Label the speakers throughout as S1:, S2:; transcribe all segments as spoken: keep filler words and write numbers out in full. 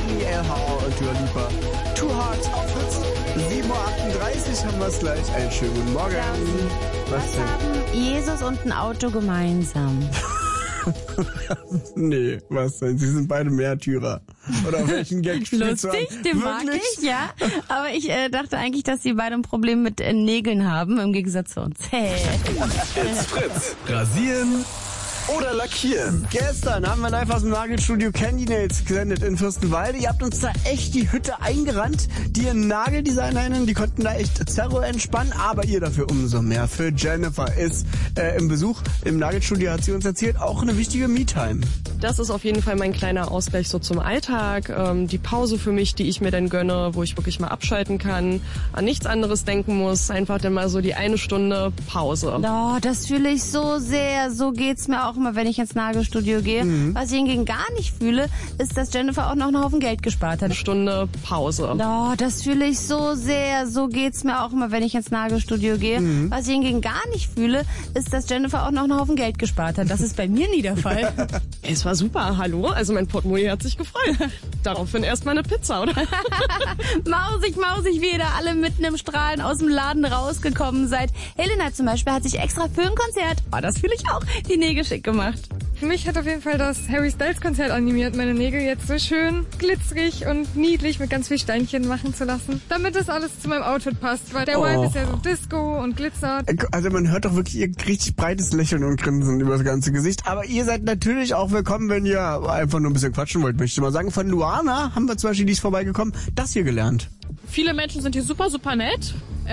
S1: Annie L H und Dua Lipa. Too Hard auf Fritz. sieben Uhr achtunddreißig haben wir es gleich. Einen schönen guten Morgen.
S2: Was, Was haben Jesus und ein Auto gemeinsam?
S1: Nee, was denn? Sie sind beide Märtyrer. Oder auf welchen Gag spielst du an?
S2: Lustig, den mag ich, ja. Aber ich äh, dachte eigentlich, dass sie beide ein Problem mit äh, Nägeln haben, im Gegensatz zu uns. Hey.
S3: It's Fritz. Rasieren oder lackieren?
S1: Gestern haben wir live aus dem Nagelstudio Candy Nails gesendet in Fürstenwalde. Ihr habt uns da echt die Hütte eingerannt. Die Nageldesignerinnen, die konnten da echt Zerro entspannen, aber ihr dafür umso mehr. Für Jennifer ist äh, im Besuch im Nagelstudio, hat sie uns erzählt, auch eine wichtige Me-Time.
S4: Das ist auf jeden Fall mein kleiner Ausgleich so zum Alltag. Ähm, die Pause für mich, die ich mir dann gönne, wo ich wirklich mal abschalten kann, an nichts anderes denken muss. Einfach dann mal so die eine Stunde Pause.
S2: Oh, das fühle ich so sehr. So geht's mir auch immer, wenn ich ins Nagelstudio gehe. Mhm. Was ich hingegen gar nicht fühle, ist, dass Jennifer auch noch einen Haufen Geld gespart hat.
S4: Eine Stunde Pause.
S2: Oh, das fühle ich so sehr. So geht's mir auch immer, wenn ich ins Nagelstudio gehe. Mhm. Was ich hingegen gar nicht fühle, ist, dass Jennifer auch noch einen Haufen Geld gespart hat. Das ist bei mir nie der Fall.
S4: Es war super, hallo. Also mein Portemonnaie hat sich gefreut. Daraufhin erstmal eine Pizza, oder?
S2: mausig, mausig, wie ihr da alle mitten im Strahlen aus dem Laden rausgekommen seid. Helena zum Beispiel hat sich extra für ein Konzert, oh, das fühle ich auch, die Nägel schick gemacht.
S5: Für mich hat auf jeden Fall das Harry Styles Konzert animiert, meine Nägel jetzt so schön glitzerig und niedlich mit ganz viel Steinchen machen zu lassen, damit das alles zu meinem Outfit passt, weil der oh. Vibe ist ja so Disco und Glitzer.
S1: Also man hört doch wirklich ihr richtig breites Lächeln und Grinsen über das ganze Gesicht, aber ihr seid natürlich auch willkommen, wenn ihr einfach nur ein bisschen quatschen wollt, möchte ich mal sagen. Von Luana haben wir zum Beispiel, die ist vorbeigekommen, das hier gelernt.
S6: Viele Menschen sind hier super, super nett.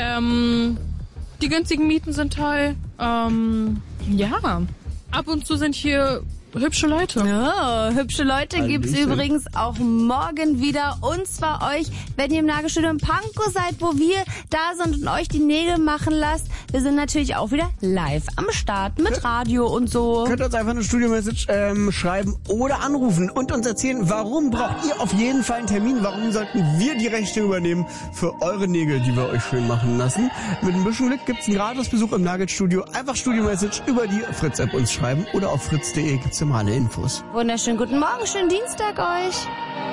S6: Ähm, die günstigen Mieten sind toll. Ähm, ja... Ab und zu sind hier hübsche Leute.
S2: Oh, hübsche Leute Ein gibt's bisschen. Übrigens auch morgen wieder. Und zwar euch, wenn ihr im Nagelstudio in Pankow seid, wo wir da sind und euch die Nägel machen lasst. Wir sind natürlich auch wieder live am Start mit Radio und so.
S1: Könnt ihr uns einfach eine Studio-Message ähm, schreiben oder anrufen und uns erzählen, warum braucht ihr auf jeden Fall einen Termin? Warum sollten wir die Rechte übernehmen für eure Nägel, die wir euch schön machen lassen? Mit ein bisschen Glück gibt's einen Gratisbesuch im Nagelstudio. Einfach Studio-Message über die Fritz-App uns schreiben oder auf fritz punkt de gibt's alle Infos.
S2: Wunderschönen guten Morgen, schönen Dienstag euch.